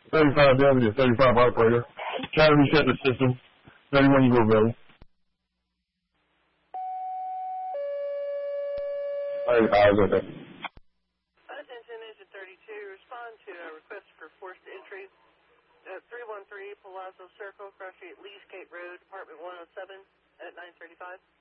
35 W, 35 operator. Try to reset the system. Ready when you go, Billy. Okay. Attention, Agent 32. Respond to a request for forced entry at 313 Palazzo Circle, Cross Street, Leescape Road, Apartment 107 at 9:35.